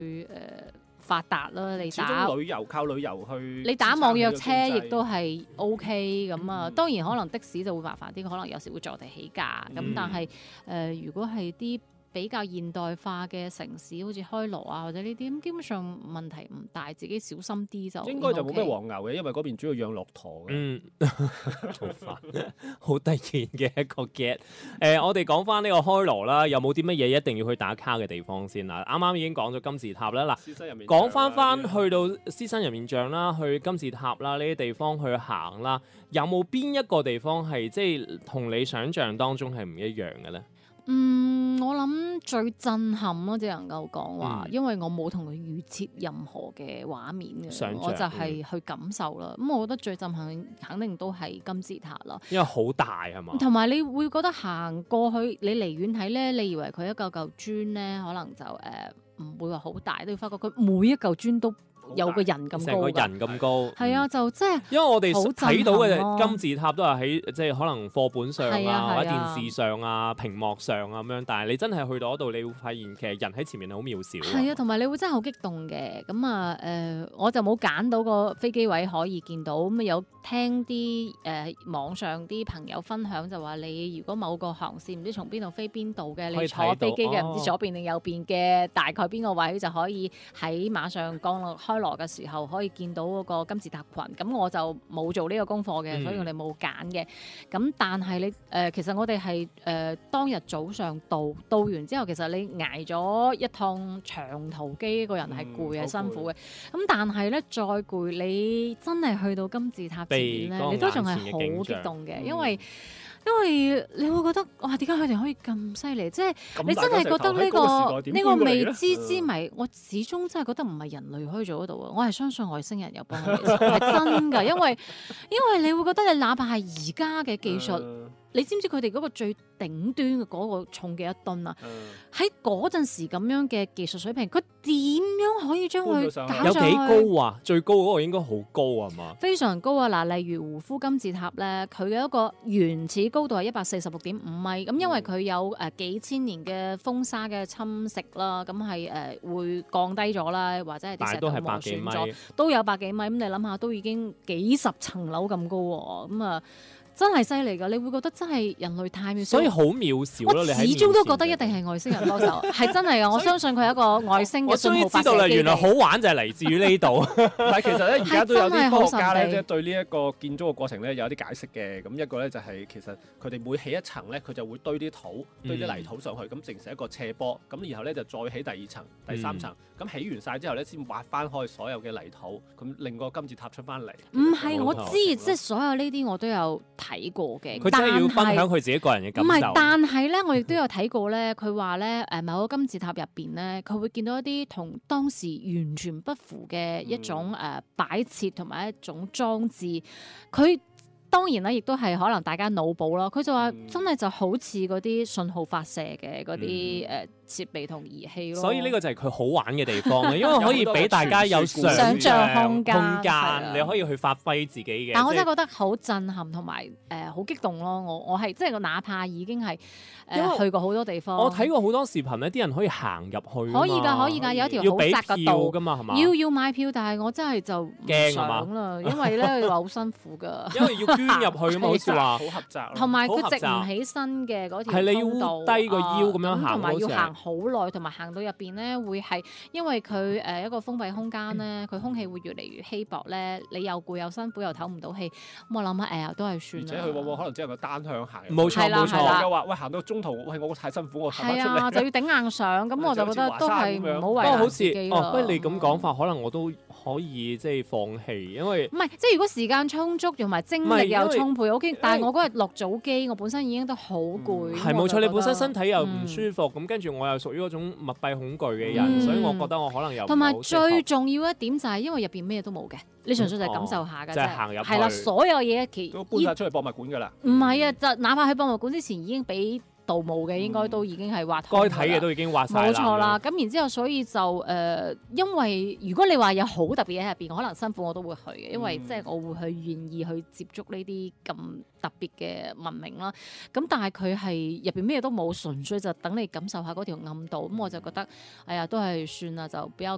發達啦，你始打終旅遊靠旅遊去， 你打網約車亦都係係 OK 咁啊。當然可能的士就會麻煩啲，可能有時會坐地起價咁。但係如果係啲比較現代化嘅城市，好似開羅啊或者呢啲咁，基本上問題唔大，自己小心啲就應該就冇咩黃牛嘅，因為嗰邊主要養駱駝嘅。 好煩，好突然嘅一個 get。我哋講翻呢個開羅啦，有冇啲乜嘢一定要去打卡嘅地方先啦？啱啱已經講咗金字塔啦，嗱，講翻去到獅身人面像啦，去金字塔啦呢啲地方去行啦，有冇邊一個地方係即係同你想象當中係唔一樣嘅咧？ 我諗最震撼咯，只能夠講話，因為我冇同佢預設任何嘅畫面嘅，我就係去感受啦。咁我覺得最震撼肯定都係金字塔啦， 因為好大係嘛， 同埋你會覺得行過去，你離遠睇咧，你以為佢一嚿嚿磚咧，可能就唔會話好大，都要發覺佢每一嚿磚都有個人咁高， 成個人咁高， 係啊，就即係因為我哋睇到嘅好震撼金字塔都係喺即係可能課本上係啊啊，或者係啊電視上啊、屏幕上啊咁樣，但係你真係去到嗰度，你會發現其實人喺前面係好渺小。 係啊，同埋你會真係好激動嘅。咁啊我就冇揀到個飛機位可以見到，咁有聽啲網上啲朋友分享就話，你如果某個航線唔知從邊度飛邊度嘅，你坐飛機嘅唔知左邊定右邊嘅，大概邊個位就可以喺馬上降落開羅嘅時候可以見到嗰個金字塔群。咁我就冇做呢個功課嘅，所以我哋冇揀嘅。咁但係你其實我哋係當日早上到完之後，其實你捱咗一趟長途機，個人係攰係辛苦嘅。咁但係咧再攰，你真係去到金字塔前面咧，你都仲係好激動嘅，因為你會覺得哇，點解佢哋可以咁犀利？即係你真係覺得呢個未知之謎，我始終真係覺得唔係人類可以做得到啊！我係相信外星人有幫我哋，係真㗎，因為你會覺得你哪怕係而家嘅技術。你知唔知佢哋嗰個最頂端嘅嗰個重幾多噸啊？喺嗰陣時咁樣嘅技術水平，佢點樣可以將佢搞有上去？ 幾高啊？最高嗰個應該好高啊嘛？ 非常高啊！嗱，例如胡夫金字塔咧，佢嘅一個原始高度係146.5米，咁因為佢有幾千年嘅風沙嘅侵蝕啦，咁係會降低咗啦，或者係啲石頭磨損咗，都有百幾米。咁你諗下，都已經幾十層樓咁高喎，咁啊！真係犀利㗎！你會覺得真係人類太渺小， 所以好渺小咯。 我始終都覺得一定係外星人幫手，係真係㗎！我相信佢係一個外星嘅信號發射基地。我終於知道啦，原來好玩就係嚟自於呢度。 但係其實咧，而家都有啲科學家咧，即係對呢一個建築嘅過程咧有啲解釋嘅。咁一個咧就係其實佢哋每起一層咧，佢就會堆啲土、堆啲泥土上去，咁形成一個斜坡。咁然後咧就再起第二層、第三層。咁起完晒之後咧，先挖翻開所有嘅泥土，咁令個金字塔出翻嚟。 唔係，我知，即係所有呢啲我都有睇過嘅。 佢真係要分享佢自己個人嘅感受。 唔係，但係咧，我亦都有睇過咧。佢話咧，某個金字塔入邊咧，佢會見到一啲同當時完全不符嘅一種擺設同埋一種裝置。佢當然啦，亦都係可能大家腦補咯。佢就話真係就好似嗰啲信號發射嘅嗰啲設備同儀器咯。 所以呢個就係佢好玩嘅地方，因為可以俾大家有想像空間， 你可以去發揮自己嘅。 但我真係覺得好震撼同埋好激動咯！我係即係哪怕已經係去過好多地方。 我睇過好多視頻咧，啲人可以行入去。 可以㗎，有一條好窄嘅道㗎嘛，係嘛？ 要買票，但係我真係就驚想啦，因為咧話好辛苦㗎。 因為要捐入去咁好似話好狹窄， 同埋佢直唔起身嘅嗰條係你要低個腰咁樣行， 同埋要行好耐，同埋行到入邊咧會係因為佢一個封閉空間咧，佢空氣會越嚟越稀薄咧，你又攰又辛苦又唞唔到氣，咁我諗下都係算啦。 而且佢往往可能只係個單向行。 冇錯冇錯。 又話喂行到中途，喂我太辛苦，我係啊，就要頂硬上，咁我就覺得都係唔好為難自己咯。 不過你咁講法，可能我都可以即係放棄，因為唔係即係如果時間充足同埋精力又充沛 OK，但係我嗰日落早機，我本身已經都好攰。 係冇錯，你本身身體又唔舒服，咁跟住我又屬於嗰種密閉恐懼嘅人，所以我覺得我可能又同埋最重要一點就係因為入邊咩都冇嘅，你純粹就係感受下㗎啫。 就係行入去。 係啦，所有嘢都搬晒出去博物館㗎啦。 唔係啊，就哪怕去博物館之前已經俾盜墓嘅，應該都已經係挖開。 該睇嘅都已經挖晒啦。 冇錯啦，咁然之後，所以就因為如果你話有好特別嘢喺入邊，可能辛苦我都會去嘅，因為即係我會去願意去接觸呢啲咁特別嘅文明啦。咁但係佢係入邊咩都冇，純粹就等你感受下嗰條暗道。咁我就覺得，哎呀，都係算啦，就比較